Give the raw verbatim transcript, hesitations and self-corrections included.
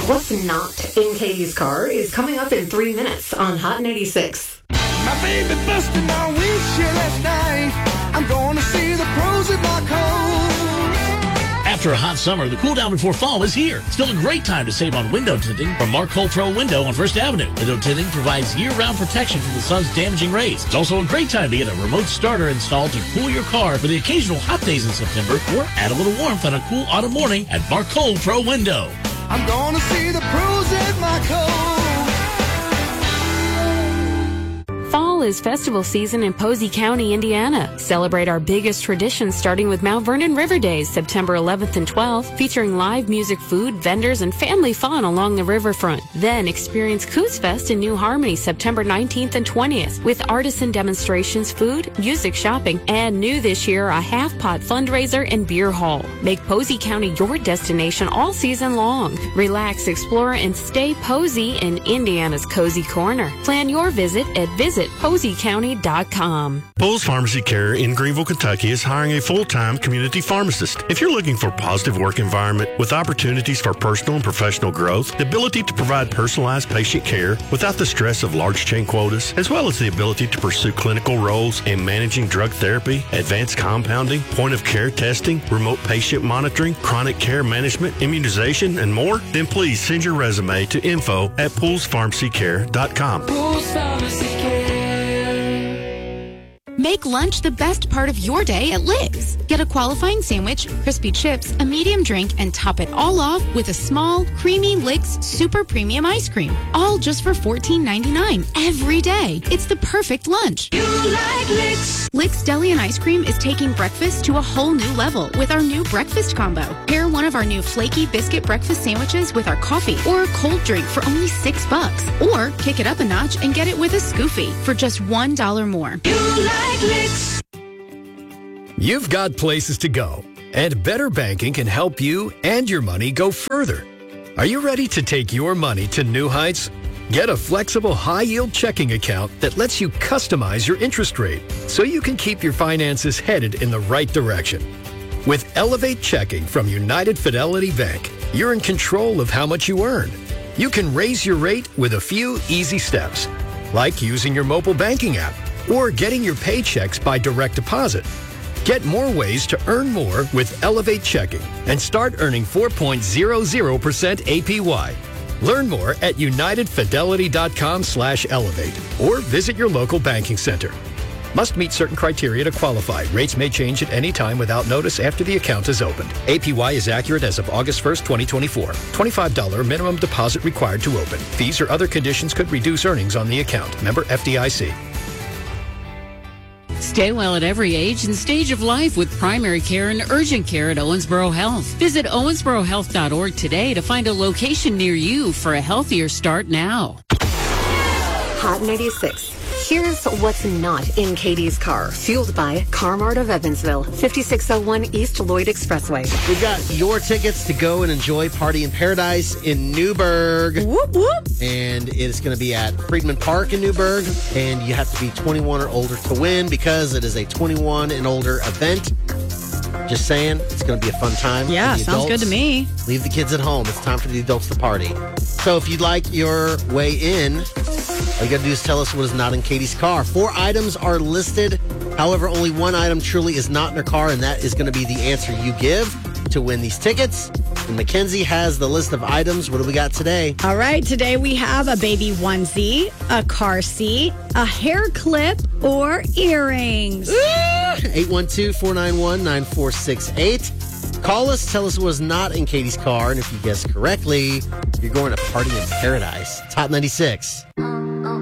What's not in Katie's car is coming up in three minutes on Hot ninety-six. My baby busted my windshield last night. I'm going to see the pros at Marco. After a hot summer, the cool down before fall is here. Still a great time to save on window tinting from Marco Pro Window on First Avenue. Window tinting provides year-round protection from the sun's damaging rays. It's also a great time to get a remote starter installed to cool your car for the occasional hot days in September, or add a little warmth on a cool autumn morning at Marco Pro Window. I'm going to see the pros at Marco. Fall is festival season in Posey County, Indiana. Celebrate our biggest tradition starting with Mount Vernon River Days, September eleventh and twelfth, featuring live music, food, vendors, and family fun along the riverfront. Then experience Coos Fest in New Harmony, September nineteenth and twentieth, with artisan demonstrations, food, music, shopping, and new this year, a half-pot fundraiser and beer hall. Make Posey County your destination all season long. Relax, explore, and stay Posey in Indiana's Cozy Corner. Plan your visit at visit posey county dot com. Pools Pharmacy Care in Greenville, Kentucky is hiring a full-time community pharmacist. If you're looking for a positive work environment with opportunities for personal and professional growth, the ability to provide personalized patient care without the stress of large chain quotas, as well as the ability to pursue clinical roles in managing drug therapy, advanced compounding, point-of-care testing, remote patient monitoring, chronic care management, immunization, and more, then please send your resume to info at pools pharmacy care dot com. Pools Pharmacy Care. Make lunch the best part of your day at Lick's. Get a qualifying sandwich, crispy chips, a medium drink, and top it all off with a small, creamy Lick's Super Premium Ice Cream. All just for fourteen ninety-nine every day. It's the perfect lunch. You like Lick's. Lick's Deli and Ice Cream is taking breakfast to a whole new level with our new breakfast combo. Pair one of our new flaky biscuit breakfast sandwiches with our coffee or a cold drink for only six bucks. Or kick it up a notch and get it with a Scoofy for just one dollar more. You like Lick's. You've got places to go, and Better Banking can help you and your money go further. Are you ready to take your money to new heights? Get a flexible high-yield checking account that lets you customize your interest rate so you can keep your finances headed in the right direction. With Elevate Checking from United Fidelity Bank, you're in control of how much you earn. You can raise your rate with a few easy steps, like using your mobile banking app or getting your paychecks by direct deposit. Get more ways to earn more with Elevate Checking and start earning four point zero zero percent A P Y. Learn more at united fidelity dot com slash elevate or visit your local banking center. Must meet certain criteria to qualify. Rates may change at any time without notice after the account is opened. A P Y is accurate as of August first, twenty twenty-four. twenty-five dollars minimum deposit required to open. Fees or other conditions could reduce earnings on the account. Member F D I C. Stay well at every age and stage of life with primary care and urgent care at Owensboro Health. Visit owensboro health dot org today to find a location near you for a healthier start now. Hot ninety-six. Here's what's not in Katie's car. Fueled by Car-Mart of Evansville, fifty-six oh one East Lloyd Expressway. We've got your tickets to go and enjoy Party in Paradise in Newburgh. Whoop, whoop. And it's going to be at Friedman Park in Newburgh. And you have to be twenty-one or older to win because it is a twenty-one and older event. Just saying, it's going to be a fun time. Yeah, sounds good to me. Leave the kids at home. It's time for the adults to party. So if you'd like your way in, all you got to do is tell us what is not in Katie's car. Four items are listed. However, only one item truly is not in her car, and that is going to be the answer you give to win these tickets. And Mackenzie has the list of items. What do we got today? All right, today we have a baby onesie, a car seat, a hair clip, or earrings. eight one two, four nine one, nine four six eight. Call us, tell us what was not in Katie's car, and if you guess correctly, you're going to Party in Paradise. Top ninety-six.